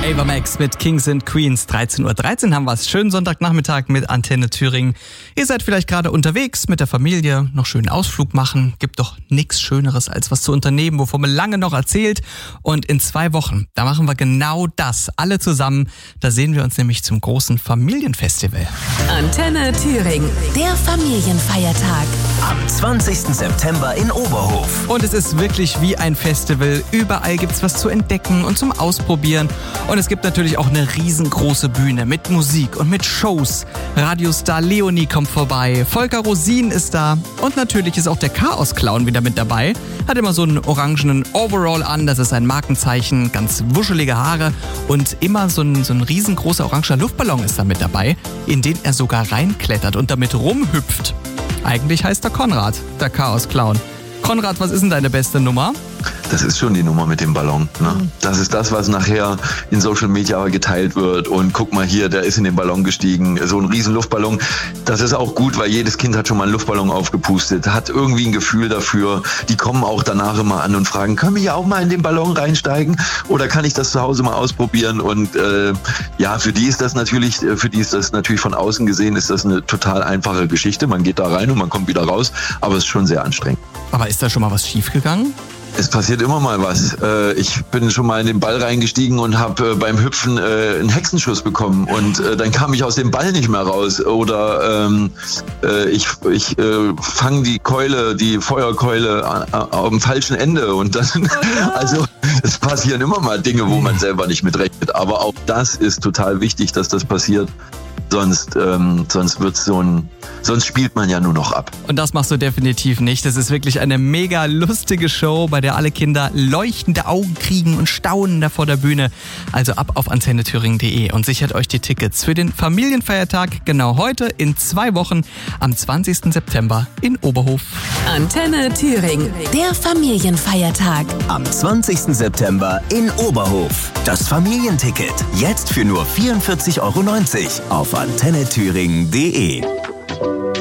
Ava Max mit Kings and Queens. 13:13 Uhr haben wir es. Schönen Sonntagnachmittag mit Antenne Thüringen. Ihr seid vielleicht gerade unterwegs mit der Familie, noch schönen Ausflug machen. Gibt doch nichts Schöneres, als was zu unternehmen, wovon man lange noch erzählt. Und in 2 Wochen, da machen wir genau das. Alle zusammen. Da sehen wir uns nämlich zum großen Familienfestival. Antenne Thüringen, der Familienfeiertag. Am 20. September in Oberhof. Und es ist wirklich wie ein Festival. Überall gibt's was zu entdecken und zum Ausprobieren. Und es gibt natürlich auch eine riesengroße Bühne mit Musik und mit Shows. Radiostar Leonie kommt vorbei, Volker Rosin ist da und natürlich ist auch der Chaos-Clown wieder mit dabei. Hat immer so einen orangenen Overall an, das ist sein Markenzeichen, ganz wuschelige Haare und immer so ein riesengroßer oranger Luftballon ist da mit dabei, in den er sogar reinklettert und damit rumhüpft. Eigentlich heißt er Konrad, der Chaos-Clown. Konrad, was ist denn deine beste Nummer? Das ist schon die Nummer mit dem Ballon. Ne? Das ist das, was nachher in Social Media geteilt wird. Und guck mal hier, der ist in den Ballon gestiegen. So ein riesen Luftballon. Das ist auch gut, weil jedes Kind hat schon mal einen Luftballon aufgepustet. Hat irgendwie ein Gefühl dafür. Die kommen auch danach immer an und fragen, können wir hier auch mal in den Ballon reinsteigen? Oder kann ich das zu Hause mal ausprobieren? Und ja, für die ist das natürlich von außen gesehen, ist das eine total einfache Geschichte. Man geht da rein und man kommt wieder raus. Aber es ist schon sehr anstrengend. Aber ist da schon mal was schiefgegangen? Es passiert immer mal was. Ich bin schon mal in den Ball reingestiegen und habe beim Hüpfen einen Hexenschuss bekommen und dann kam ich aus dem Ball nicht mehr raus. Oder ich fange die Feuerkeule am falschen Ende und dann, also es passieren immer mal Dinge, wo man selber nicht mit rechnet. Aber auch das ist total wichtig, dass das passiert. Sonst spielt man ja nur noch ab. Und das machst du definitiv nicht. Das ist wirklich eine mega lustige Show, bei der alle Kinder leuchtende Augen kriegen und staunen da vor der Bühne. Also ab auf antennethüringen.de und sichert euch die Tickets für den Familienfeiertag genau heute in 2 Wochen am 20. September in Oberhof. Antenne Thüringen, der Familienfeiertag. Am 20. September in Oberhof. Das Familienticket. Jetzt für nur 44,90 € auf antennethüringen.de.